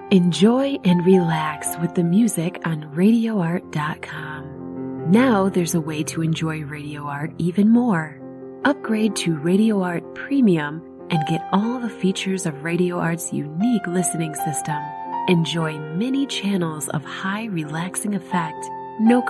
Enjoy and relax with the music on RadioArt.com. Now there's a way to enjoy Radio Art even more. Upgrade to Radio Art Premium and get all the features of Radio Art's unique listening system. Enjoy many channels of high relaxing effect, no